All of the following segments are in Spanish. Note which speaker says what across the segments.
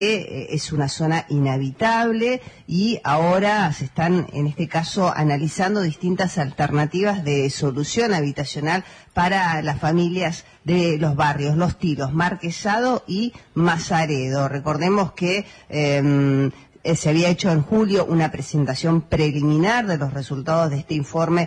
Speaker 1: es una zona inhabitable y ahora se están, en este caso, analizando distintas alternativas de solución habitacional para las familias de los barrios Los Tilos, Marquesado y Mazaredo. Recordemos que se había hecho en julio una presentación preliminar de los resultados de este informe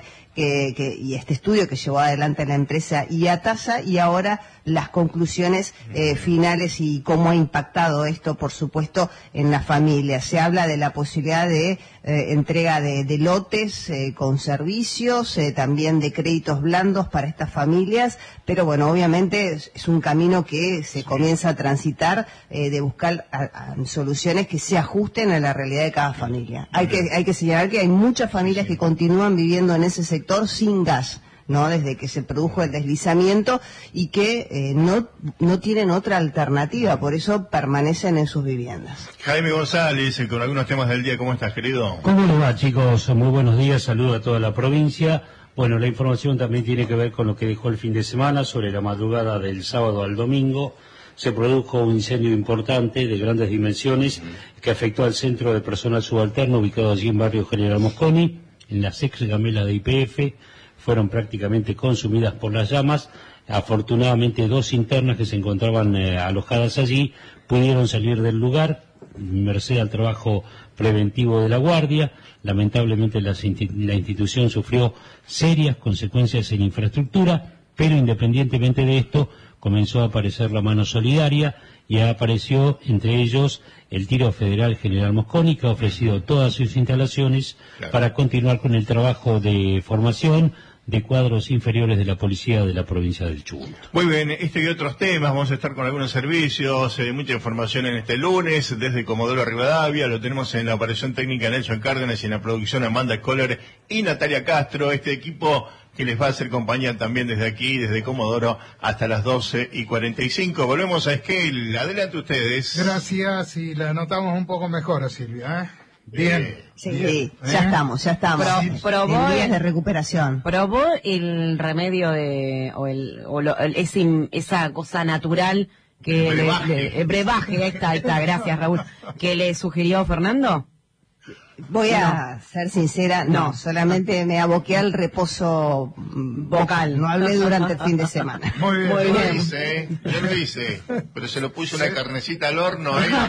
Speaker 1: y este estudio que llevó adelante la empresa IATASA, y ahora las conclusiones finales y cómo ha impactado esto, por supuesto, en la familia. Se habla de la posibilidad de entrega de lotes con servicios, también de créditos blandos para estas familias, pero bueno, obviamente es un camino que se comienza a transitar, de buscar soluciones que se ajusten a la realidad de cada familia. Hay que señalar que hay muchas familias que continúan viviendo en ese sector sin gas, ¿no? Desde que se produjo el deslizamiento, y que no tienen otra alternativa, por eso permanecen en sus viviendas.
Speaker 2: Jaime González, con algunos temas del día, ¿cómo estás, querido?
Speaker 3: ¿Cómo les va, chicos? Muy buenos días, saludo a toda la provincia. Bueno, la información también tiene que ver con lo que dejó el fin de semana. Sobre la madrugada del sábado al domingo se produjo un incendio importante de grandes dimensiones que afectó al centro de personal subalterno ubicado allí en barrio General Mosconi, en las ex gamelas de YPF. Fueron prácticamente consumidas por las llamas. Afortunadamente 2 internas que se encontraban alojadas allí pudieron salir del lugar, merced al trabajo preventivo de la Guardia. Lamentablemente la institución sufrió serias consecuencias en infraestructura, pero independientemente de esto comenzó a aparecer la mano solidaria, y apareció entre ellos el Tiro Federal General Mosconi, que ha ofrecido todas sus instalaciones para continuar con el trabajo de formación de cuadros inferiores de la policía de la provincia del Chubut.
Speaker 2: Muy bien, este y otros temas, vamos a estar con algunos servicios, mucha información en este lunes, desde Comodoro Rivadavia. Lo tenemos en la operación técnica Nelson Cárdenas y en la producción Amanda Kohler y Natalia Castro, este equipo que les va a hacer compañía también desde aquí, desde Comodoro, hasta las 12:45. Volvemos a Esquel, adelante ustedes.
Speaker 4: Gracias, y la notamos un poco mejor a Silvia, ¿eh? Bien.
Speaker 1: Sí,
Speaker 4: bien.
Speaker 1: ya estamos.
Speaker 5: Probó
Speaker 1: en días de recuperación.
Speaker 5: ¿Probó el remedio esa cosa natural que el brebaje, ahí está, gracias, Raúl, que le sugirió Fernando?
Speaker 1: Voy a ser sincera, no, solamente me aboqué al reposo vocal, no hablé durante el fin de semana.
Speaker 4: Muy bien.
Speaker 2: Yo lo hice, pero se lo puse una carnecita al horno,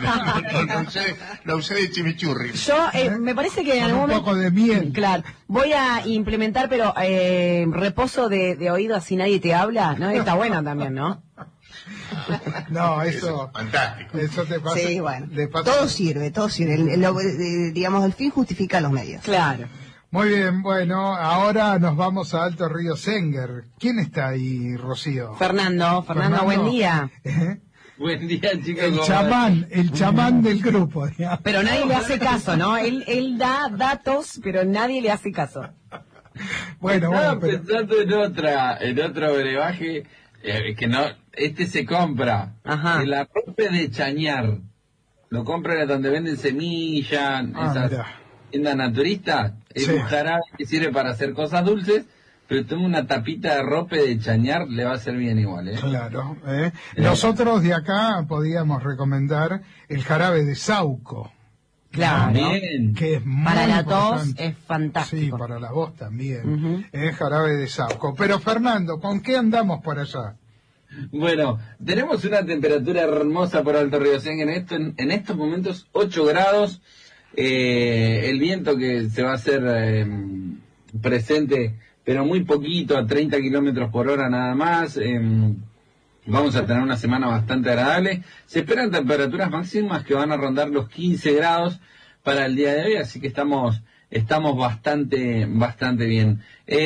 Speaker 2: la usé de chimichurri.
Speaker 5: Yo, me parece que en algún momento...
Speaker 4: Un poco de miel.
Speaker 5: Claro, voy a implementar, pero reposo de oído así nadie te habla, ¿no? Está bueno también, ¿no?
Speaker 4: No, eso
Speaker 2: fantástico.
Speaker 4: Eso te pasa.
Speaker 1: Sí, bueno, todo sirve. Digamos, el fin justifica los medios.
Speaker 5: Claro.
Speaker 4: Muy bien, bueno, ahora nos vamos a Alto Río Senguer. ¿Quién está ahí, Rocío?
Speaker 5: Fernando, buen día.
Speaker 6: Buen día, chicos.
Speaker 4: El chamán del grupo, digamos.
Speaker 5: Pero nadie le hace caso, ¿no? Él da datos, pero nadie le hace caso.
Speaker 6: Estaba pensando en otro brebaje, que no, se compra.
Speaker 5: Ajá.
Speaker 6: El arrope de chañar. Lo compran donde venden semillas, esas tiendas naturistas. Es un jarabe que sirve para hacer cosas dulces, pero toma una tapita de arrope de chañar, le va a hacer bien igual, ¿eh?
Speaker 4: Claro, Nosotros de acá podíamos recomendar el jarabe de Sauco.
Speaker 5: Claro,
Speaker 6: bien.
Speaker 4: Que es
Speaker 5: para la
Speaker 4: importante.
Speaker 5: tos es fantástico.
Speaker 4: Sí, para la voz también. Jarabe de Sauco. Pero Fernando, ¿con qué andamos por allá?
Speaker 6: Bueno, tenemos una temperatura hermosa por Alto Río Senguer en estos momentos 8 grados. El viento que se va a hacer presente, pero muy poquito, a 30 kilómetros por hora nada más. Vamos a tener una semana bastante agradable. Se esperan temperaturas máximas que van a rondar los 15 grados para el día de hoy, así que estamos bastante bien.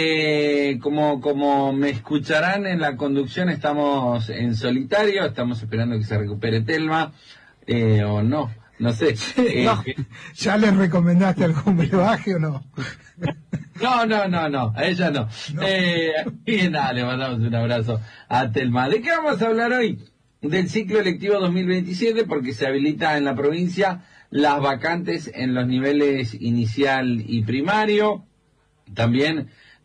Speaker 6: Como me escucharán en la conducción, estamos en solitario, estamos esperando que se recupere Telma, o no sé.
Speaker 4: No. ¿Ya les recomendaste algún brebaje o no?
Speaker 6: No, a ella no. Y nada, le mandamos un abrazo a Telma. ¿De qué vamos a hablar hoy? Del ciclo electivo 2027, porque se habilita en la provincia las vacantes en los niveles inicial y primario, también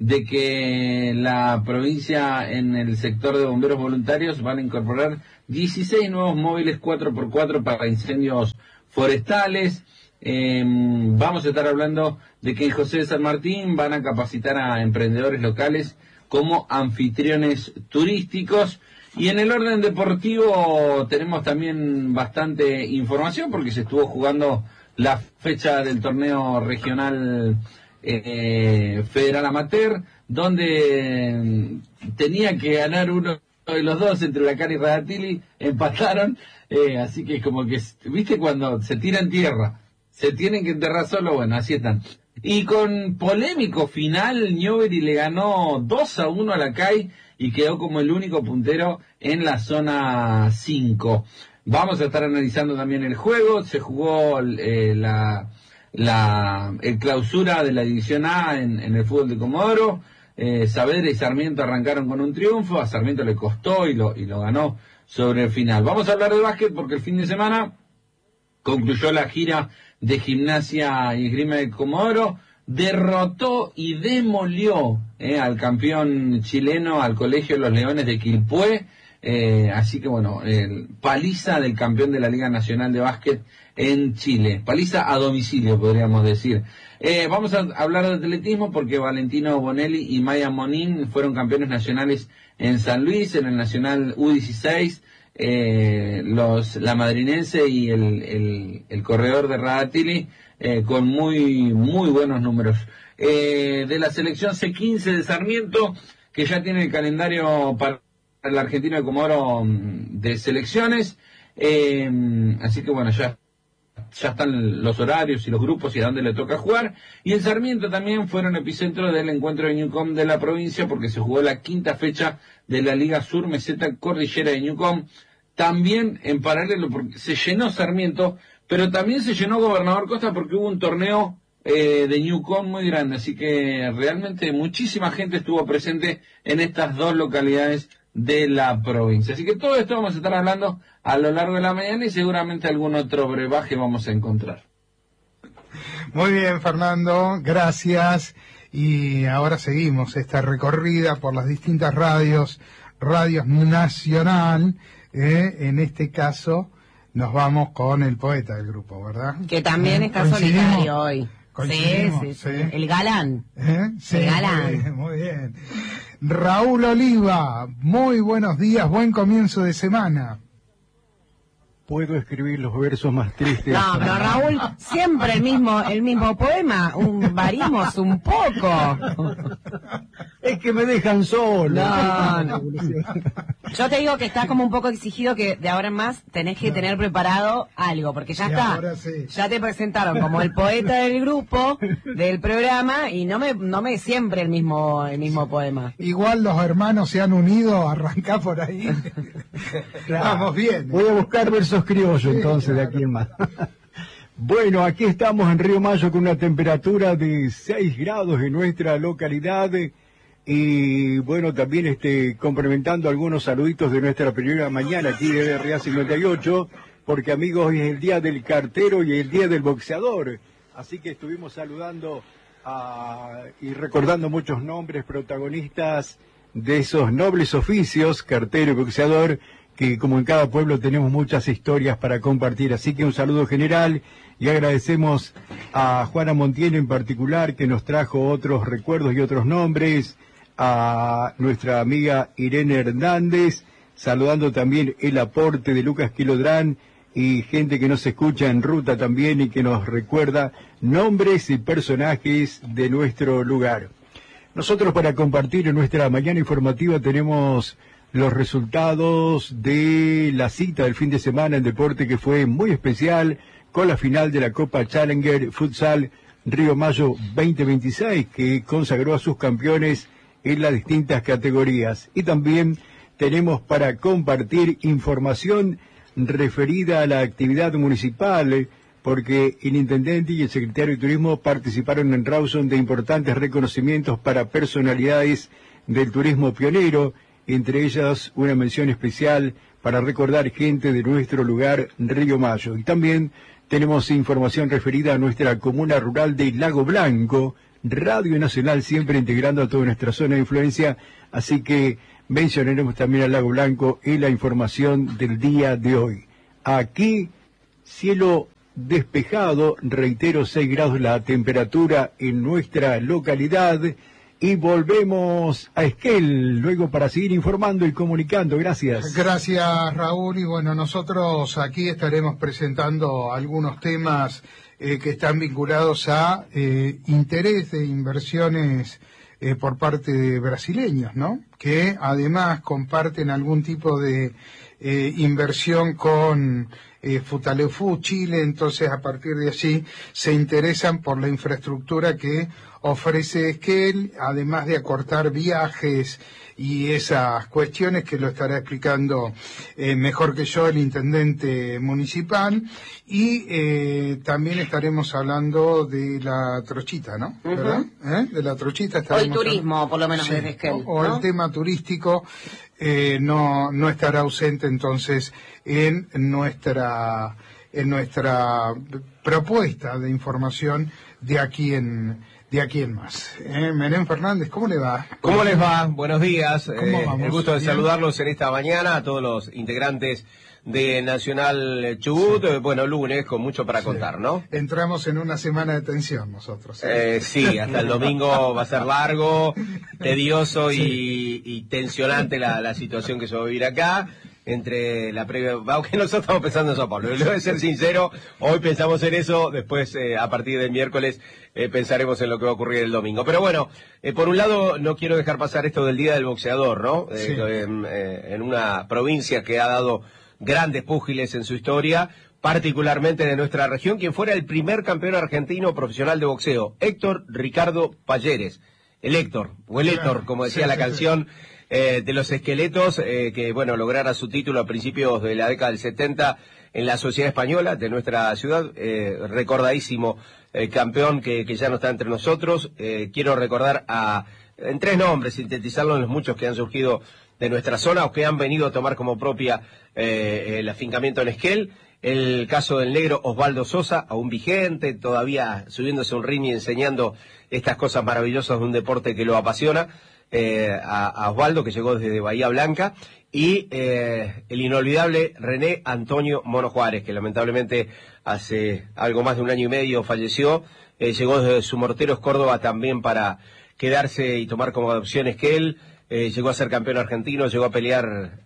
Speaker 6: de que la provincia en el sector de bomberos voluntarios van a incorporar 16 nuevos móviles 4x4 para incendios forestales. Vamos a estar hablando de que en José de San Martín van a capacitar a emprendedores locales como anfitriones turísticos. Y en el orden deportivo tenemos también bastante información porque se estuvo jugando la fecha del torneo regional Federal Amateur, donde tenía que ganar uno de los dos entre la Cari y Radatili, empataron, así que como que, viste cuando se tira en tierra, se tienen que enterrar solo, bueno, así están. Y con polémico final, Newbery le ganó 2-1 a la CAI y quedó como el único puntero en la zona 5. Vamos a estar analizando también el juego. Se jugó el clausura de la División A en el fútbol de Comodoro. Saavedra y Sarmiento arrancaron con un triunfo. A Sarmiento le costó y lo ganó sobre el final. Vamos a hablar de básquet porque el fin de semana concluyó la gira de Gimnasia y Esgrima de Comodoro. Derrotó y demolió al campeón chileno, al Colegio de los Leones de Quilpué. Así que bueno, paliza del campeón de la Liga Nacional de Básquet en Chile. Paliza a domicilio, podríamos decir. Vamos a hablar de atletismo porque Valentino Bonelli y Maya Monín fueron campeones nacionales en San Luis, en el Nacional U16. La madrinense y el corredor de Radatili con muy buenos números. De la selección C15 de Sarmiento, que ya tiene el calendario para el argentino de Comodoro de selecciones, así que bueno, ya están los horarios y los grupos y a dónde le toca jugar. Y en Sarmiento también fueron epicentro del encuentro de Newcom de la provincia porque se jugó la quinta fecha de la Liga Sur Meseta Cordillera de Newcom. También en paralelo, porque se llenó Sarmiento, pero también se llenó Gobernador Costa porque hubo un torneo de Newcom muy grande, así que realmente muchísima gente estuvo presente en estas dos localidades de la provincia. Así que todo esto vamos a estar hablando a lo largo de la mañana y seguramente algún otro brebaje vamos a encontrar.
Speaker 4: Muy bien, Fernando, gracias. Y ahora seguimos esta recorrida por las distintas radios nacional. En este caso nos vamos con el poeta del grupo, ¿verdad?
Speaker 5: Que también está solitario hoy. Sí. El galán.
Speaker 4: Sí,
Speaker 5: el galán.
Speaker 4: Muy bien. Raúl Oliva, muy buenos días, buen comienzo de semana.
Speaker 7: Puedo escribir los versos más tristes.
Speaker 5: No, pero Raúl, siempre el mismo poema, varimos un poco.
Speaker 7: Es que me dejan solo.
Speaker 5: No. Yo te digo que estás como un poco exigido que de ahora en más tenés que tener preparado algo, porque ya está.
Speaker 4: Sí.
Speaker 5: Ya te presentaron como el poeta del grupo, del programa, y no me siempre el mismo poema.
Speaker 4: Igual los hermanos se han unido, arrancá por ahí.
Speaker 7: Claro.
Speaker 4: Vamos bien.
Speaker 7: Voy a buscar versos criollos entonces de aquí en más. Bueno, aquí estamos en Río Mayo con una temperatura de 6 grados en nuestra localidad. Y bueno, también complementando algunos saluditos de nuestra primera mañana aquí de RA 58, porque amigos, hoy es el día del cartero y el día del boxeador. Así que estuvimos saludando y recordando muchos nombres protagonistas de esos nobles oficios, cartero y boxeador, que como en cada pueblo tenemos muchas historias para compartir. Así que un saludo general y agradecemos a Juana Montiel en particular, que nos trajo otros recuerdos y otros nombres, a nuestra amiga Irene Hernández, saludando también el aporte de Lucas Quilodrán y gente que nos escucha en ruta también y que nos recuerda nombres y personajes de nuestro lugar. Nosotros para compartir en nuestra mañana informativa tenemos los resultados de la cita del fin de semana en deporte que fue muy especial con la final de la Copa Challenger Futsal Río Mayo 2026 que consagró a sus campeones en las distintas categorías. Y también tenemos para compartir información referida a la actividad municipal, porque el intendente y el secretario de Turismo participaron en Rawson de importantes reconocimientos para personalidades del turismo pionero, entre ellas una mención especial para recordar gente de nuestro lugar, Río Mayo. Y también tenemos información referida a nuestra comuna rural de Lago Blanco, Radio Nacional, siempre integrando a toda nuestra zona de influencia, así que mencionaremos también al Lago Blanco y la información del día de hoy. Aquí, cielo despejado, reitero, 6 grados la temperatura en nuestra localidad, y volvemos a Esquel luego para seguir informando y comunicando. Gracias.
Speaker 4: Gracias, Raúl, y bueno, nosotros aquí estaremos presentando algunos temas que están vinculados a interés de inversiones por parte de brasileños, ¿no? Que además comparten algún tipo de inversión con Futaleufú Chile, entonces a partir de allí se interesan por la infraestructura que ofrece Esquel, además de acortar viajes y esas cuestiones que lo estará explicando mejor que yo el intendente municipal, y también estaremos hablando de la trochita, ¿no? ¿Verdad? De la trochita estaremos
Speaker 5: o el turismo, por lo menos desde Esquel,
Speaker 4: o
Speaker 5: ¿no?
Speaker 4: el tema turístico no estará ausente entonces en nuestra propuesta de información de aquí en más. Menem Fernández, ¿cómo le va?
Speaker 8: ¿Cómo les va? Buenos días.
Speaker 4: ¿Cómo vamos?
Speaker 8: El gusto de
Speaker 4: ¿Bien?
Speaker 8: saludarlos en esta mañana, a todos los integrantes de Nacional Chubut. Bueno, lunes con mucho para contar, ¿no?
Speaker 4: Entramos en una semana de tensión nosotros.
Speaker 8: Sí, hasta el domingo va a ser largo, tedioso y tensionante la situación que se va a vivir acá. Entre la previa, aunque nosotros estamos pensando en Sao Paulo, le voy a ser sincero, hoy pensamos en eso, después a partir del miércoles pensaremos en lo que va a ocurrir el domingo. Pero bueno, por un lado no quiero dejar pasar esto del Día del Boxeador, ¿no?
Speaker 4: Sí.
Speaker 8: En una provincia que ha dado grandes púgiles en su historia, particularmente de nuestra región, quien fuera el primer campeón argentino profesional de boxeo, Héctor Ricardo Palleres, el Héctor, o el Héctor, como decía la canción. De los esqueletos, que bueno, lograra su título a principios de la década del 70 en la Sociedad Española de nuestra ciudad, recordadísimo campeón que ya no está entre nosotros. Quiero recordar en 3 nombres, sintetizarlo en los muchos que han surgido de nuestra zona o que han venido a tomar como propia el afincamiento en Esquel. El caso del negro Osvaldo Sosa, aún vigente, todavía subiéndose a un ring y enseñando estas cosas maravillosas de un deporte que lo apasiona. A Osvaldo, que llegó desde Bahía Blanca, y el inolvidable René Antonio Mono Juárez, que lamentablemente hace algo más de 1 año y medio falleció. Llegó desde Sumorteros, Córdoba, también para quedarse y tomar como adopción Esquel. Llegó a ser campeón argentino, llegó a pelear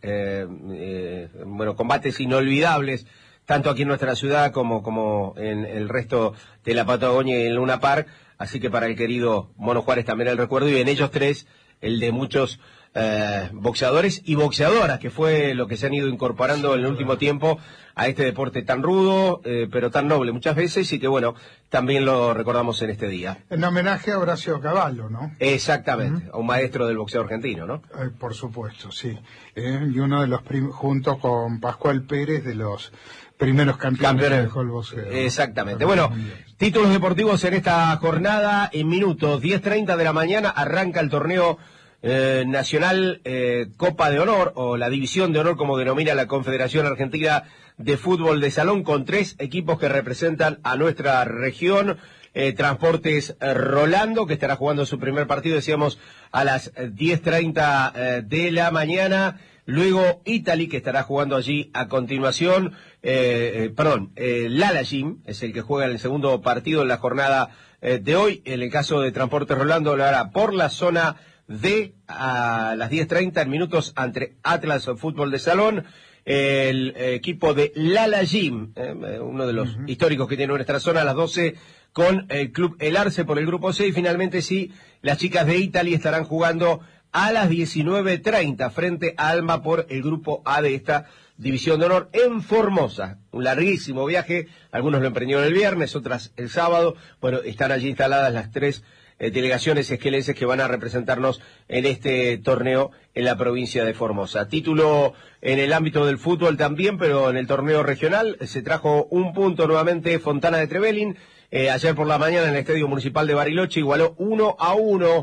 Speaker 8: combates inolvidables, tanto aquí en nuestra ciudad como en el resto de la Patagonia y en Luna Park. Así que para el querido Mono Juárez también el recuerdo, y en ellos 3 el de muchos boxeadores y boxeadoras, que fue lo que se han ido incorporando en el último tiempo a este deporte tan rudo, pero tan noble muchas veces, y que bueno, también lo recordamos en este día.
Speaker 4: En homenaje a Horacio Cavallo, ¿no?
Speaker 8: Exactamente, a un maestro del boxeo argentino, ¿no?
Speaker 4: Por supuesto, sí. Y uno de los junto con Pascual Pérez, de los primeros campeones del boxeo.
Speaker 8: Exactamente. Bueno, títulos deportivos en esta jornada. En minutos 10:30 de la mañana arranca el torneo nacional Copa de Honor, o la División de Honor, como denomina la Confederación Argentina de Fútbol de Salón, con 3 equipos que representan a nuestra región. Transportes Rolando, que estará jugando su primer partido, decíamos, a las 10:30 de la mañana. Luego Italy, que estará jugando allí a continuación. Lala Jim es el que juega en el segundo partido en la jornada de hoy. En el caso de Transportes Rolando, lo hará por la zona D a las 10:30 en minutos ante Atlas Fútbol de Salón. El equipo de Lala Jim, uno de los históricos que tiene nuestra zona, a las 12 con el Club El Arce por el grupo C. Y finalmente sí, las chicas de Italy estarán jugando a las 19:30 frente a Alma por el grupo A de esta División de Honor en Formosa. Un larguísimo viaje, algunos lo emprendieron el viernes, otras el sábado. Bueno, están allí instaladas las 3 delegaciones esquelenses que van a representarnos en este torneo en la provincia de Formosa. Título en el ámbito del fútbol también, pero en el torneo regional se trajo un punto nuevamente Fontana de Trevelin. Ayer por la mañana en el Estadio Municipal de Bariloche igualó 1-1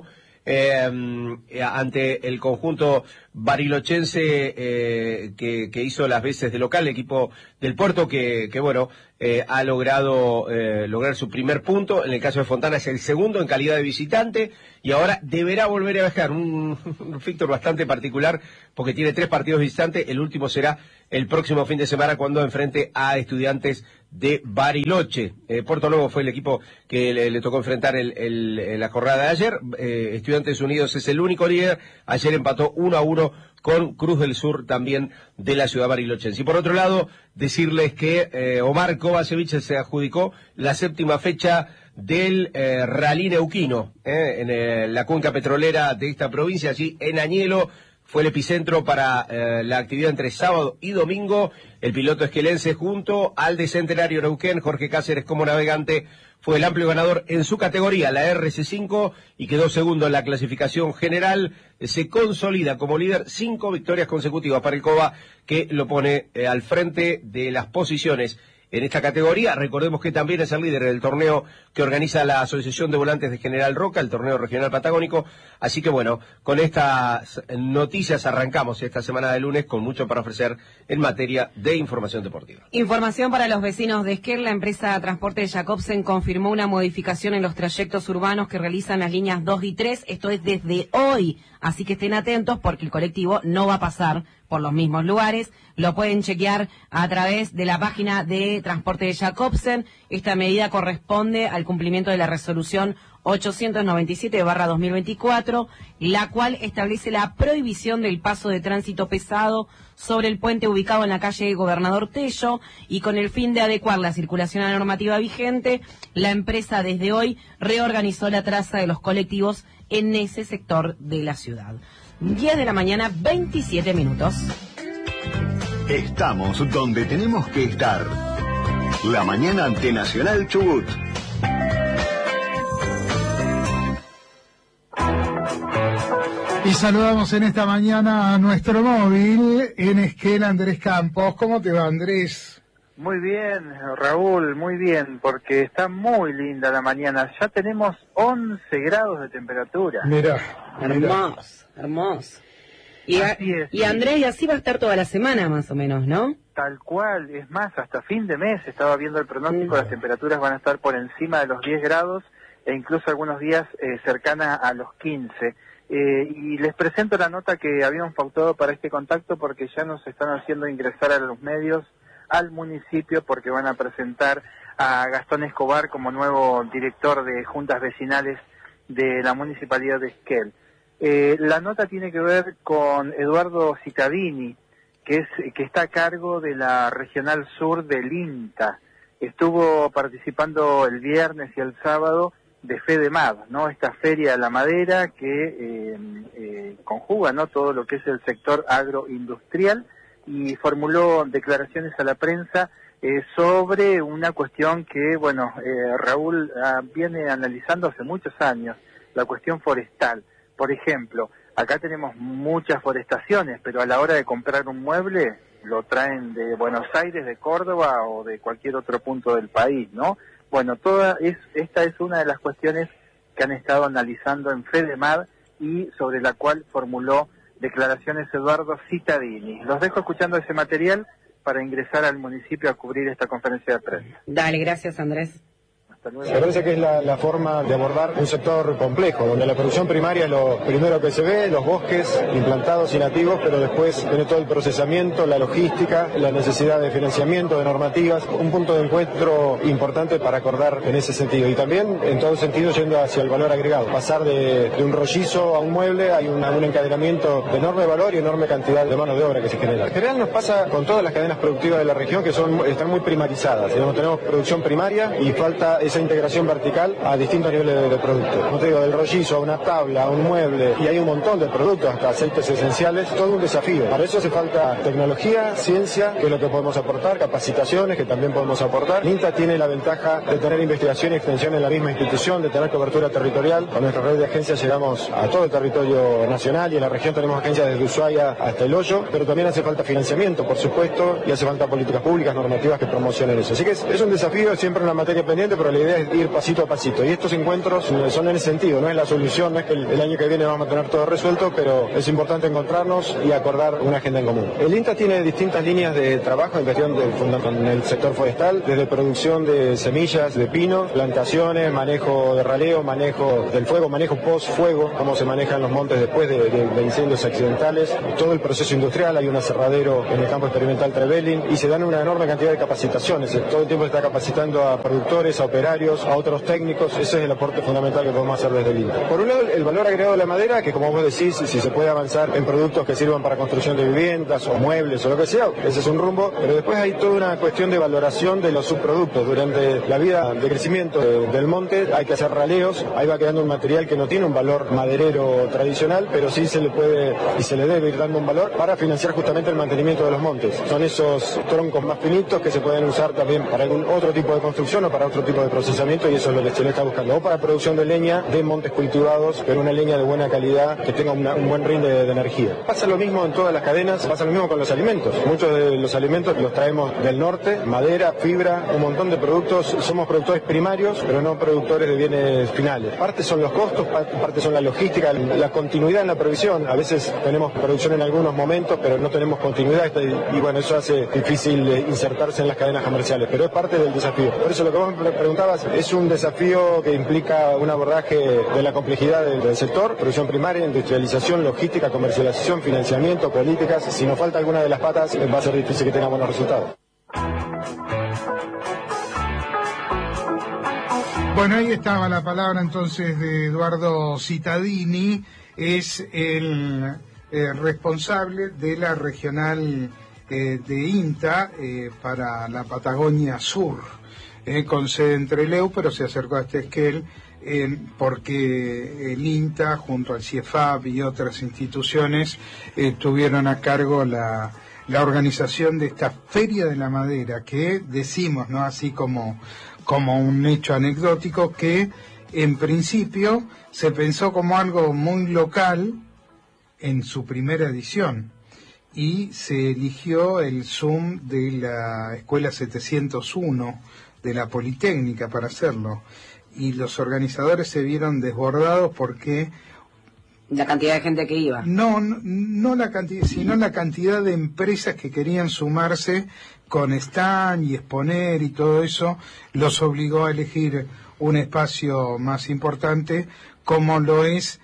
Speaker 8: ante el conjunto barilochense que hizo las veces de local, el equipo del Puerto que bueno, ha logrado lograr su primer punto. En el caso de Fontana es el segundo en calidad de visitante y ahora deberá volver a viajar, un Víctor bastante particular porque tiene 3 partidos visitantes. El último será el próximo fin de semana cuando enfrente a Estudiantes de Bariloche. Puerto Nuevo fue el equipo que le tocó enfrentar la jornada de ayer. Estudiantes Unidos es el único líder. Ayer empató 1-1 con Cruz del Sur, también de la ciudad barilochense. Y por otro lado, decirles que Omar Kovacevic se adjudicó la 7ª fecha del Rally Neuquino, en la cuenca petrolera de esta provincia, allí en Añelo. Fue el epicentro para la actividad entre sábado y domingo. El piloto esquelense junto al de Centenario Neuquén, Jorge Cáceres como navegante, fue el amplio ganador en su categoría, la RC5, y quedó segundo en la clasificación general. Se consolida como líder, 5 victorias consecutivas para el Cova, que lo pone al frente de las posiciones en esta categoría. Recordemos que también es el líder del torneo que organiza la Asociación de Volantes de General Roca, el torneo regional patagónico. Así que bueno, con estas noticias arrancamos esta semana de lunes con mucho para ofrecer en materia de información deportiva.
Speaker 5: Información para los vecinos de Esquel. La empresa de transporte de Jacobsen confirmó una modificación en los trayectos urbanos que realizan las líneas 2 y 3. Esto es desde hoy, así que estén atentos porque el colectivo no va a pasar por los mismos lugares. Lo pueden chequear a través de la página de transporte de Jacobsen. Esta medida corresponde al cumplimiento de la resolución 897/2024, la cual establece la prohibición del paso de tránsito pesado sobre el puente ubicado en la calle Gobernador Tello, y con el fin de adecuar la circulación a la normativa vigente, la empresa desde hoy reorganizó la traza de los colectivos en ese sector de la ciudad. 10 de la mañana, 27 minutos.
Speaker 9: Estamos donde tenemos que estar. La mañana ante Nacional Chubut.
Speaker 4: Y saludamos en esta mañana a nuestro móvil en Esquel, Andrés Campos. ¿Cómo te va, Andrés?
Speaker 10: Muy bien, Raúl, muy bien, porque está muy linda la mañana. Ya tenemos 11 grados de temperatura.
Speaker 4: Mirá.
Speaker 5: Hermoso, hermoso. Y Andrés, y así va a estar toda la semana más o menos, ¿no?
Speaker 10: Tal cual, es más, hasta fin de mes estaba viendo el pronóstico, las temperaturas van a estar por encima de los 10 grados e incluso algunos días cercana a los 15. Y les presento la nota que habíamos pautado para este contacto porque ya nos están haciendo ingresar a los medios, al municipio, porque van a presentar a Gastón Escobar como nuevo director de juntas vecinales de la municipalidad de Esquel. La nota tiene que ver con Eduardo Cittadini, que está a cargo de la Regional Sur del INTA. Estuvo participando el viernes y el sábado de FEDEMAD, ¿no? Esta feria de la madera que conjuga, ¿no?, todo lo que es el sector agroindustrial, y formuló declaraciones a la prensa sobre una cuestión que, bueno, Raúl viene analizando hace muchos años, la cuestión forestal. Por ejemplo, acá tenemos muchas forestaciones, pero a la hora de comprar un mueble lo traen de Buenos Aires, de Córdoba o de cualquier otro punto del país, ¿no? Bueno, esta es una de las cuestiones que han estado analizando en FEDEMAD y sobre la cual formuló declaraciones Eduardo Cittadini. Los dejo escuchando ese material para ingresar al municipio a cubrir esta conferencia de prensa.
Speaker 5: Dale, gracias, Andrés.
Speaker 11: Me parece que es la forma de abordar un sector complejo, donde la producción primaria es lo primero que se ve, los bosques implantados y nativos, pero después viene todo el procesamiento, la logística, la necesidad de financiamiento, de normativas, un punto de encuentro importante para acordar en ese sentido. Y también, en todo sentido, yendo hacia el valor agregado. Pasar de un rollizo a un mueble, hay un encadenamiento de enorme valor y enorme cantidad de mano de obra que se genera. En general nos pasa con todas las cadenas productivas de la región que están muy primarizadas. Tenemos producción primaria y falta esa integración vertical a distintos niveles de producto. Como te digo, del rollizo a una tabla, a un mueble, y hay un montón de productos, hasta aceites esenciales, todo un desafío. Para eso hace falta tecnología, ciencia, que es lo que podemos aportar, capacitaciones, que también podemos aportar. INTA tiene la ventaja de tener investigación y extensión en la misma institución, de tener cobertura territorial. Con nuestra red de agencias llegamos a todo el territorio nacional y en la región tenemos agencias desde Ushuaia hasta El Hoyo, pero también hace falta financiamiento, por supuesto, y hace falta políticas públicas, normativas que promocionen eso. Así que es un desafío, siempre una materia pendiente, pero la idea idea es ir pasito a pasito. Y estos encuentros son en ese sentido, no es la solución, no es que el año que viene vamos a tener todo resuelto, pero es importante encontrarnos y acordar una agenda en común. El INTA tiene distintas líneas de trabajo en cuestión con el sector forestal, desde producción de semillas de pino, plantaciones, manejo de raleo, manejo del fuego, manejo post-fuego, cómo se manejan los montes después de incendios accidentales, todo el proceso industrial. Hay un aserradero en el campo experimental Trevelin y se dan una enorme cantidad de capacitaciones. Todo el tiempo se está capacitando a productores, a operarios, a otros técnicos. Ese es el aporte fundamental que podemos hacer desde el INTA. Por un lado, el valor agregado de la madera, que como vos decís, si se puede avanzar en productos que sirvan para construcción de viviendas o muebles o lo que sea, ese es un rumbo, pero después hay toda una cuestión de valoración de los subproductos. Durante la vida de crecimiento del monte hay que hacer raleos, ahí va quedando un material que no tiene un valor maderero tradicional, pero sí se le puede y se le debe ir dando un valor para financiar justamente el mantenimiento de los montes. Son esos troncos más finitos que se pueden usar también para algún otro tipo de construcción o para otro tipo de procesamiento, y eso es lo que se le está buscando, o para producción de leña de montes cultivados, pero una leña de buena calidad que tenga un buen rinde de energía. Pasa lo mismo en todas las cadenas, pasa lo mismo con los alimentos. Muchos de los alimentos los traemos del norte, madera, fibra, un montón de productos. Somos productores primarios, pero no productores de bienes finales. Parte son los costos, parte son la logística, la continuidad en la provisión. A veces tenemos producción en algunos momentos, pero no tenemos continuidad y bueno, eso hace difícil insertarse en las cadenas comerciales, pero es parte del desafío. Por eso lo que vos me preguntabas es un desafío que implica un abordaje de la complejidad del sector, producción primaria, industrialización, logística, comercialización, financiamiento, políticas. Si nos falta alguna de las patas, va a ser difícil que tenga buenos resultados.
Speaker 4: Bueno, ahí estaba la palabra entonces de Eduardo Cittadini, es el responsable de la regional de INTA para la Patagonia Sur, con sede en Trelew, pero se acercó a Esquel porque el INTA junto al CIEFAP y otras instituciones tuvieron a cargo la organización de esta Feria de la Madera, que decimos, ¿no?, así como un hecho anecdótico, que en principio se pensó como algo muy local en su primera edición y se eligió el Zoom de la Escuela 701 de la Politécnica para hacerlo, y los organizadores se vieron desbordados porque
Speaker 5: la cantidad de gente que iba.
Speaker 4: No la cantidad, sino la cantidad de empresas que querían sumarse con stand y exponer y todo eso, los obligó a elegir un espacio más importante, como lo es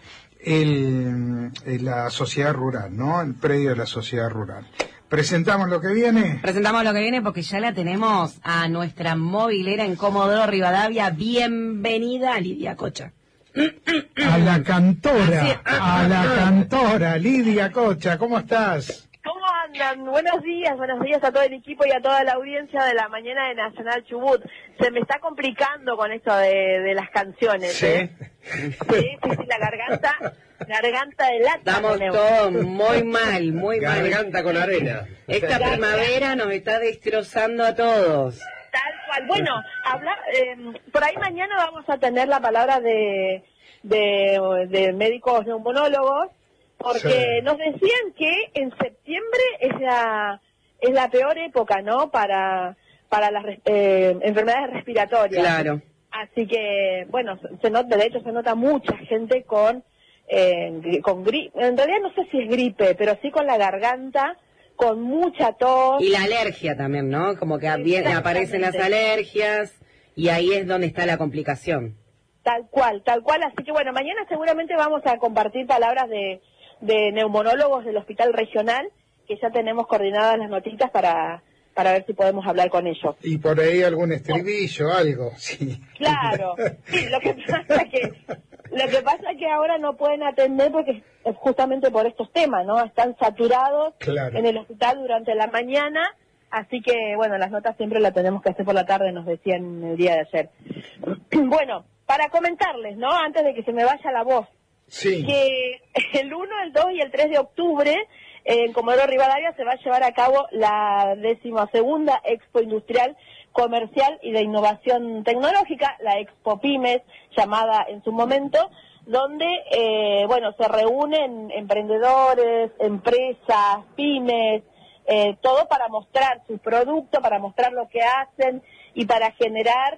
Speaker 4: la sociedad rural, ¿no? El predio de la sociedad rural. ¿Presentamos lo que viene?
Speaker 5: Presentamos lo que viene porque ya la tenemos a nuestra movilera en Comodoro Rivadavia. Bienvenida, Lidia Cocha.
Speaker 4: A la cantora, Lidia Cocha, ¿cómo estás?
Speaker 12: ¿Cómo andan? Buenos días a todo el equipo y a toda la audiencia de la mañana de Nacional Chubut. Se me está complicando con esto de las canciones.
Speaker 4: Sí.
Speaker 12: Sí, la garganta de lata.
Speaker 5: Estamos todos muy mal.
Speaker 8: Garganta con arena.
Speaker 5: Esta primavera nos está destrozando a todos.
Speaker 12: Tal cual. Bueno, por ahí mañana vamos a tener la palabra de médicos neumonólogos, porque sí, nos decían que en septiembre es la peor época, ¿no?, para las enfermedades respiratorias.
Speaker 5: Claro.
Speaker 12: Así que, bueno, de hecho se nota mucha gente con gripe. En realidad no sé si es gripe, pero sí con la garganta, con mucha tos.
Speaker 5: Y la alergia también, ¿no? Como que aparecen las alergias y ahí es donde está la complicación.
Speaker 12: Tal cual. Así que bueno, mañana seguramente vamos a compartir palabras de neumonólogos del Hospital Regional, que ya tenemos coordinadas las notitas para ver si podemos hablar con ellos.
Speaker 4: Y por ahí algún estribillo, algo, sí.
Speaker 12: Claro, sí, lo que pasa es que ahora no pueden atender porque es justamente por estos temas, ¿no? Están saturados en el hospital durante la mañana, así que, bueno, las notas siempre las tenemos que hacer por la tarde, nos decían el día de ayer. Bueno, para comentarles, ¿no?, antes de que se me vaya la voz,
Speaker 4: sí,
Speaker 12: que el 1, el 2 y el 3 de octubre en Comodoro Rivadavia se va a llevar a cabo la 12ª Expo Industrial, Comercial y de Innovación Tecnológica, la Expo Pymes, llamada en su momento, donde se reúnen emprendedores, empresas, pymes, todo para mostrar su producto, para mostrar lo que hacen y para generar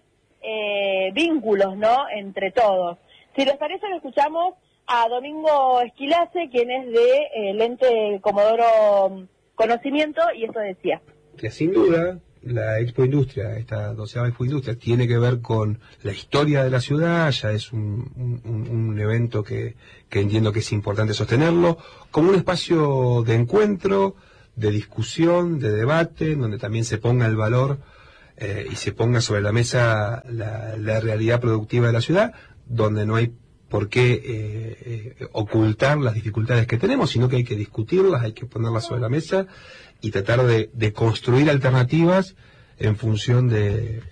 Speaker 12: vínculos, ¿no?, entre todos. Si les parece, lo escuchamos a Domingo Esquilace, quien es del ente Comodoro Conocimiento, y esto decía.
Speaker 13: Que sin duda la Expo Industria, esta 12ª Expo Industria, tiene que ver con la historia de la ciudad, ya es un evento que entiendo que es importante sostenerlo, como un espacio de encuentro, de discusión, de debate, donde también se ponga el valor y se ponga sobre la mesa la realidad productiva de la ciudad, donde no hay por qué ocultar las dificultades que tenemos, sino que hay que discutirlas, hay que ponerlas sobre la mesa y tratar de construir alternativas en función de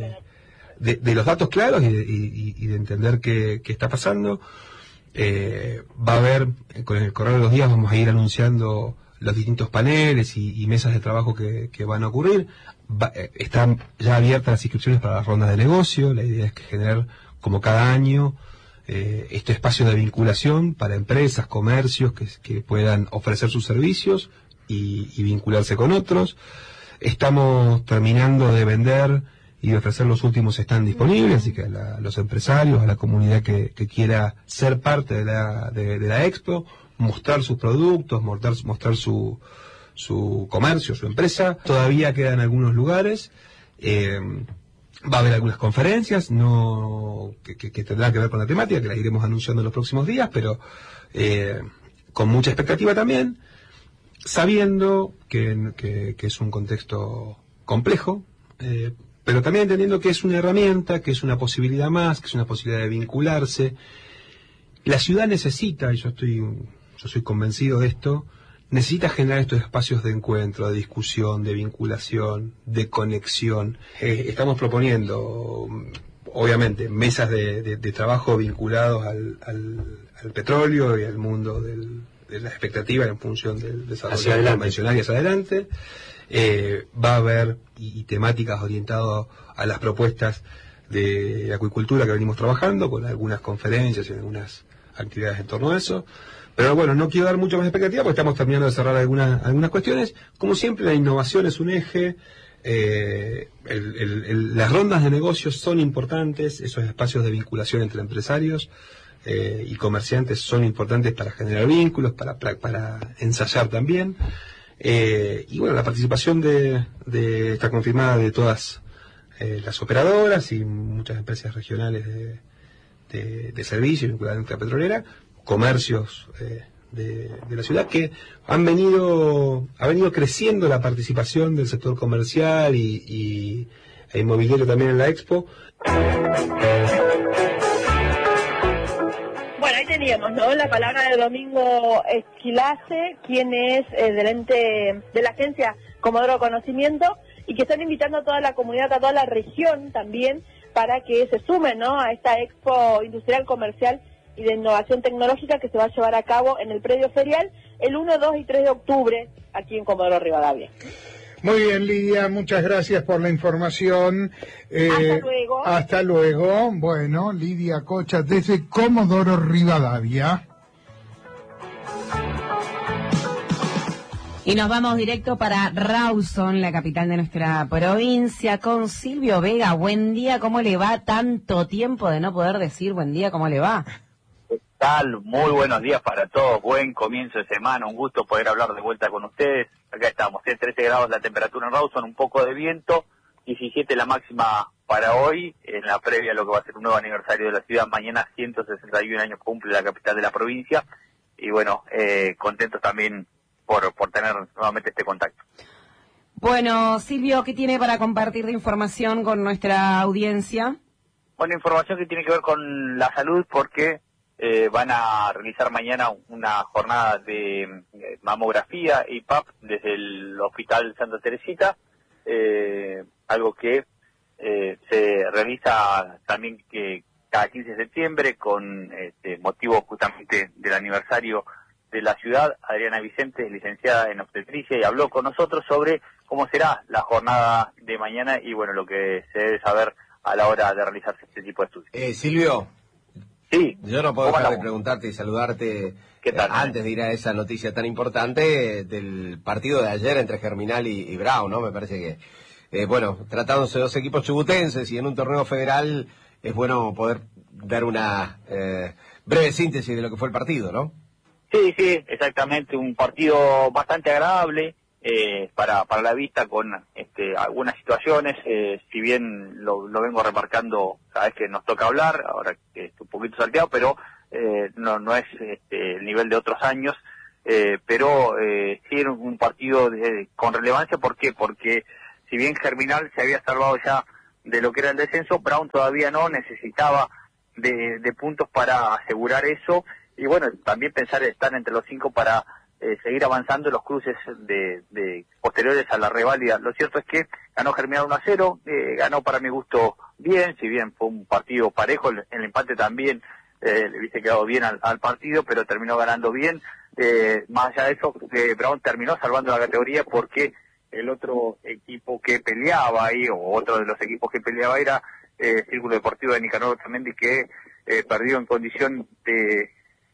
Speaker 13: los datos claros y de entender qué está pasando. Va a haber, con el correr de los días vamos a ir anunciando los distintos paneles y mesas de trabajo que van a ocurrir. Están ya abiertas las inscripciones para las rondas de negocio. La idea es que generar, como cada año, este espacio de vinculación para empresas, comercios que puedan ofrecer sus servicios y vincularse con otros. Estamos terminando de vender y de ofrecer los últimos stands disponibles, así que a los empresarios, a la comunidad que quiera ser parte de la Expo, mostrar sus productos, mostrar su comercio, su empresa. Todavía quedan algunos lugares. Va a haber algunas conferencias que tendrán que ver con la temática, que las iremos anunciando en los próximos días, pero con mucha expectativa también, sabiendo que es un contexto complejo, pero también entendiendo que es una herramienta, que es una posibilidad más, que es una posibilidad de vincularse. La ciudad necesita, y yo soy convencido de esto, necesita generar estos espacios de encuentro, de discusión, de vinculación, de conexión. Estamos proponiendo, obviamente, mesas de trabajo vinculados al petróleo y al mundo de la expectativa en función del desarrollo convencional y hacia adelante. Va a haber y temáticas orientadas a las propuestas de acuicultura que venimos trabajando, con algunas conferencias y algunas actividades en torno a eso. Pero bueno, no quiero dar mucho más expectativa porque estamos terminando de cerrar algunas cuestiones. Como siempre, la innovación es un eje. Las rondas de negocios son importantes, esos espacios de vinculación entre empresarios y comerciantes son importantes para generar vínculos, para ensayar también. Y bueno, la participación está confirmada de todas las operadoras y muchas empresas regionales de servicios vinculadas a la industria petrolera, comercios de la ciudad, que ha venido creciendo la participación del sector comercial e inmobiliario también en la Expo.
Speaker 12: Bueno, ahí teníamos, ¿no?, la palabra de Domingo Esquilace, quien es del ente de la agencia Comodoro Conocimiento, y que están invitando a toda la comunidad, a toda la región también, para que se sumen, ¿no?, a esta Expo Industrial, Comercial y de Innovación Tecnológica que se va a llevar a cabo en el predio ferial el 1, 2 y 3 de octubre aquí en Comodoro Rivadavia.
Speaker 4: Muy bien, Lidia, muchas gracias por la información.
Speaker 12: Hasta luego.
Speaker 4: Hasta luego. Bueno, Lidia Cocha desde Comodoro Rivadavia.
Speaker 5: Y nos vamos directo para Rawson, la capital de nuestra provincia, con Silvio Vega. Buen día, ¿cómo le va? Tanto tiempo de no poder decir buen día, ¿cómo le va?
Speaker 14: ¿Qué tal? Muy buenos días para todos, buen comienzo de semana, un gusto poder hablar de vuelta con ustedes. Acá estamos, 13 grados la temperatura en Rawson, un poco de viento, 17 la máxima para hoy, en la previa a lo que va a ser un nuevo aniversario de la ciudad. Mañana 161 años cumple la capital de la provincia, y bueno, contentos también por tener nuevamente este contacto.
Speaker 5: Bueno, Silvio, ¿qué tiene para compartir de información con nuestra audiencia?
Speaker 14: Bueno, información que tiene que ver con la salud, porque van a realizar mañana una jornada de mamografía y PAP desde el Hospital Santa Teresita, algo que se realiza también cada 15 de septiembre con motivo justamente del aniversario de la ciudad. Adriana Vicente es licenciada en obstetricia y habló con nosotros sobre cómo será la jornada de mañana y bueno, lo que se debe saber a la hora de realizarse este tipo de estudios.
Speaker 8: Silvio.
Speaker 14: Sí.
Speaker 8: Yo no puedo dejar de preguntarte y saludarte antes de ir a esa noticia tan importante del partido de ayer entre Germinal y Brown, ¿no? Me parece que bueno, tratándose de dos equipos chubutenses y en un torneo federal, es bueno poder dar una breve síntesis de lo que fue el partido, ¿no?
Speaker 14: Sí, exactamente, un partido bastante agradable para la vista con algunas situaciones, si bien lo vengo remarcando cada vez que nos toca hablar, ahora que estoy un poquito salteado, pero no es el nivel de otros años, pero sí era un partido con relevancia. ¿Por qué? Porque si bien Germinal se había salvado ya de lo que era el descenso, Brown todavía no necesitaba de puntos para asegurar eso, y bueno, también pensar en estar entre los 5 para seguir avanzando en los cruces de posteriores a la reválida. Lo cierto es que ganó Germinal 1-0, ganó para mi gusto bien, si bien fue un partido parejo, el empate también le hubiese quedado bien al partido, pero terminó ganando bien. Más allá de eso, Brown terminó salvando la categoría porque el otro equipo que peleaba ahí, o otro de los equipos que peleaba, era Círculo Deportivo de Nicanor Otamendi, que perdió en condición de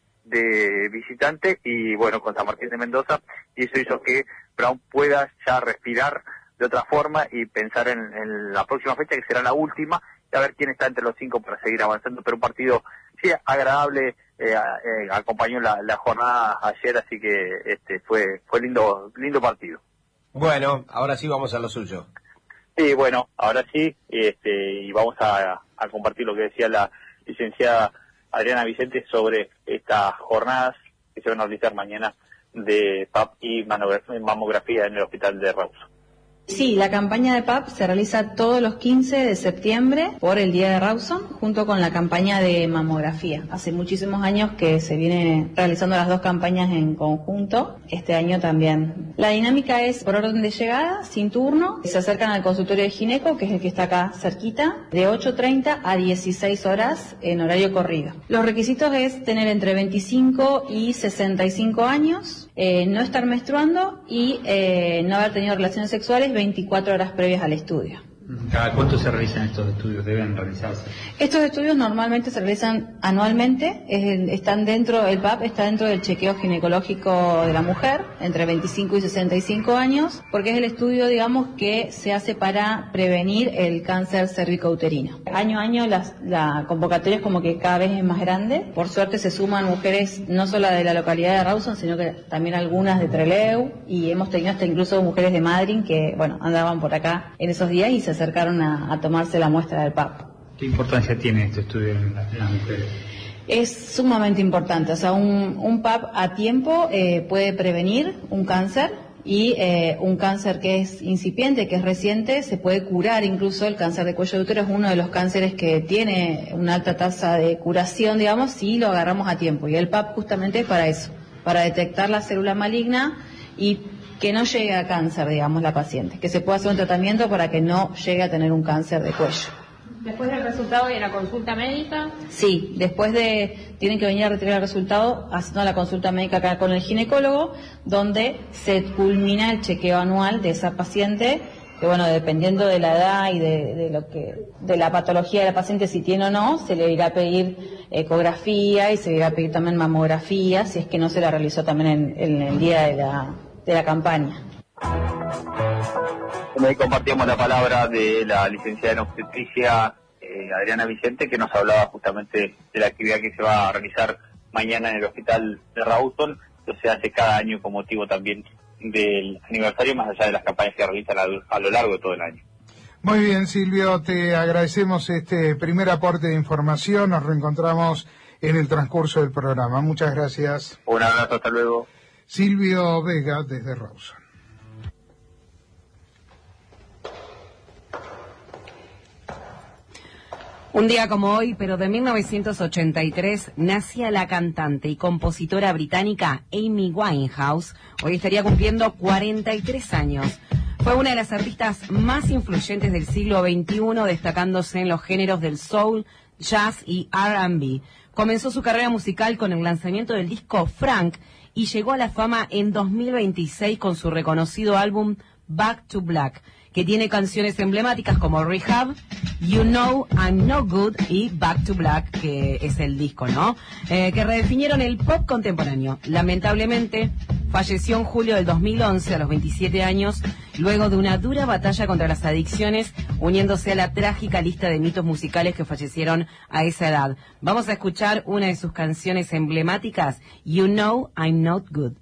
Speaker 14: visitante, y bueno, con San Martín de Mendoza, y eso hizo que Brown pueda ya respirar de otra forma y pensar en la próxima fecha, que será la última, y a ver quién está entre los 5 para seguir avanzando. Pero un partido sí agradable, acompañó la jornada ayer, así que fue lindo partido.
Speaker 8: Bueno, ahora sí vamos a lo suyo.
Speaker 14: Sí, bueno, ahora sí, y vamos a compartir lo que decía la licenciada Adriana Vicente sobre estas jornadas que se van a realizar mañana de PAP y mamografía en el hospital de Rawson.
Speaker 15: Sí, la campaña de PAP se realiza todos los 15 de septiembre por el Día de Rawson, junto con la campaña de mamografía. Hace muchísimos años que se viene realizando las dos campañas en conjunto, este año también. La dinámica es por orden de llegada, sin turno. Se acercan al consultorio de gineco, que es el que está acá cerquita, de 8:30 a 16 horas en horario corrido. Los requisitos es tener entre 25 y 65 años, no estar menstruando y no haber tenido relaciones sexuales 24 horas previas al estudio.
Speaker 16: ¿Cada cuánto se realizan estos estudios? ¿Deben realizarse?
Speaker 15: Estos estudios normalmente se realizan anualmente, el PAP está dentro del chequeo ginecológico de la mujer, entre 25 y 65 años, porque es el estudio, digamos, que se hace para prevenir el cáncer cervicouterino. Año a año la convocatoria es como que cada vez es más grande. Por suerte se suman mujeres no solo de la localidad de Rawson, sino que también algunas de Trelew, y hemos tenido hasta incluso mujeres de Madryn que, bueno, andaban por acá en esos días y se acercaron a tomarse la muestra del PAP.
Speaker 16: ¿Qué importancia tiene este estudio en las mujeres?
Speaker 15: Es sumamente importante, o sea, un PAP a tiempo puede prevenir un cáncer, y un cáncer que es incipiente, que es reciente, se puede curar. Incluso el cáncer de cuello de útero es uno de los cánceres que tiene una alta tasa de curación, digamos, si lo agarramos a tiempo, y el PAP justamente es para eso, para detectar la célula maligna y que no llegue a cáncer, digamos, la paciente, que se pueda hacer un tratamiento para que no llegue a tener un cáncer de cuello.
Speaker 5: ¿Después del resultado de la consulta médica?
Speaker 15: Sí, tienen que venir a retirar el resultado haciendo la consulta médica acá con el ginecólogo, donde se culmina el chequeo anual de esa paciente, que bueno, dependiendo de la edad y de la patología de la paciente, si tiene o no, se le irá a pedir ecografía y se le irá a pedir también mamografía, si es que no se la realizó también en el día de la campaña.
Speaker 14: Hoy compartíamos la palabra de la licenciada en obstetricia Adriana Vicente, que nos hablaba justamente de la actividad que se va a realizar mañana en el hospital de Rawson. Esto se hace cada año con motivo también del aniversario, más allá de las campañas que realizan a lo largo de todo el año.
Speaker 4: Muy bien, Silvio, te agradecemos este primer aporte de información. Nos reencontramos en el transcurso del programa. Muchas gracias.
Speaker 14: Un abrazo, hasta luego.
Speaker 4: Silvio Vega, desde Rawson.
Speaker 5: Un día como hoy, pero de 1983, nacía la cantante y compositora británica Amy Winehouse. Hoy estaría cumpliendo 43 años. Fue una de las artistas más influyentes del siglo XXI, destacándose en los géneros del soul, jazz y R&B. Comenzó su carrera musical con el lanzamiento del disco Frank y llegó a la fama en 2026 con su reconocido álbum Back to Black, que tiene canciones emblemáticas como Rehab, You Know I'm No Good y Back to Black, que es el disco, ¿no? Que redefinieron el pop contemporáneo. Lamentablemente, falleció en julio del 2011 a los 27 años luego de una dura batalla contra las adicciones, uniéndose a la trágica lista de mitos musicales que fallecieron a esa edad. Vamos a escuchar una de sus canciones emblemáticas, You Know I'm Not Good.